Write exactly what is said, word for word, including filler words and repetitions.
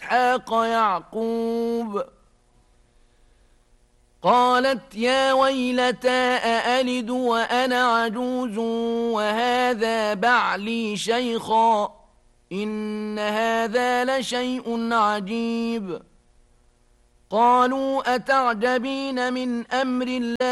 وإسحاق يعقوب. قالت يا ويلتى أألد وأنا عجوز وهذا بعلي شيخا إن هذا لشيء عجيب. قالوا أتعجبين من أمر الله